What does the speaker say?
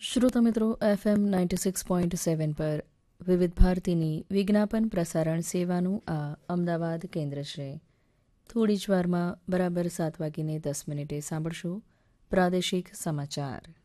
શ્રોતા મિત્રો, FM 96.7 પર વિવિધ ભારતીની વિજ્ઞાપન પ્રસારણ સેવાનું આ અમદાવાદ કેન્દ્ર છે. થોડી જ વારમાં બરાબર 7:10 સાંભળશો પ્રાદેશિક સમાચાર.